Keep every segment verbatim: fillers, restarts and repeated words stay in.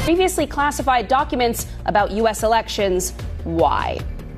Previously classified documents about U S elections. Why?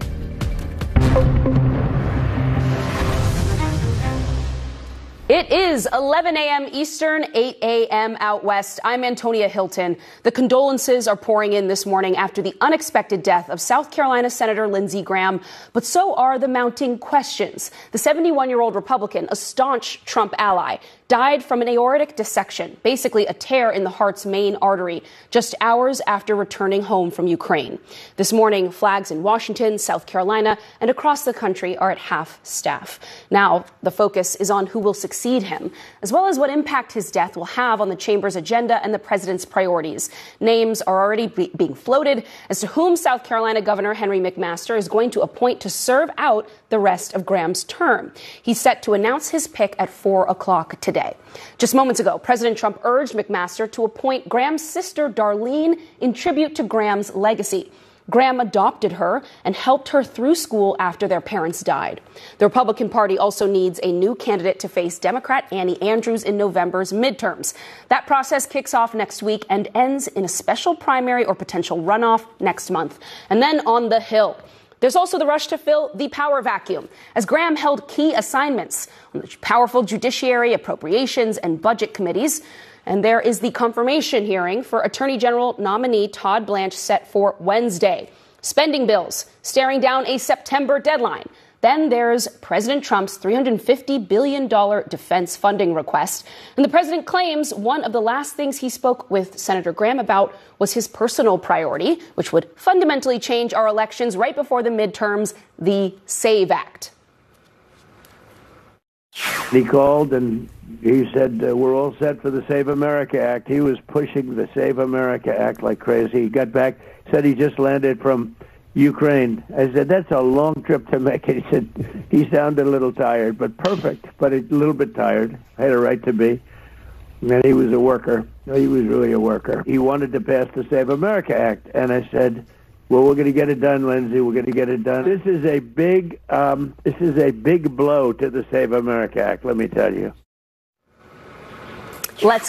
It is eleven a.m. Eastern, eight a.m. out west. I'm Antonia Hilton. The condolences are pouring in this morning after the unexpected death of South Carolina Senator Lindsey Graham, but so are the mounting questions. The seventy-one-year-old Republican, a staunch Trump ally, died from an aortic dissection, basically a tear in the heart's main artery, just hours after returning home from Ukraine. This morning, flags in Washington, South Carolina, and across the country are at half staff. Now, the focus is on who will succeed him, as well as what impact his death will have on the chamber's agenda and the president's priorities. Names are already be- being floated as to whom South Carolina Governor Henry McMaster is going to appoint to serve out the rest of Graham's term. He's set to announce his pick at four o'clock today. Just moments ago, President Trump urged McMaster to appoint Graham's sister, Darlene, in tribute to Graham's legacy. Graham adopted her and helped her through school after their parents died. The Republican Party also needs a new candidate to face Democrat Annie Andrews in November's midterms. That process kicks off next week and ends in a special primary or potential runoff next month. And then on the Hill, there's also the rush to fill the power vacuum, as Graham held key assignments on the powerful judiciary, appropriations, and budget committees. And there is the confirmation hearing for Attorney General nominee Todd Blanche set for Wednesday. Spending bills staring down a September deadline. Then there's President Trump's three hundred fifty billion dollars defense funding request. And the president claims one of the last things he spoke with Senator Graham about was his personal priority, which would fundamentally change our elections right before the midterms, the SAVE Act. He called and he said, uh, we're all set for the Save America Act. He was pushing the Save America Act like crazy. He got back, said he just landed from Ukraine. I said, that's a long trip to make. He said, he sounded a little tired, but perfect, but a little bit tired. Had a right to be. And he was a worker. He was really a worker. He wanted to pass the Save America Act. And I said, well, we're going to get it done, Lindsey. We're going to get it done. This is a big, um, this is a big blow to the Save America Act, let me tell you. Let's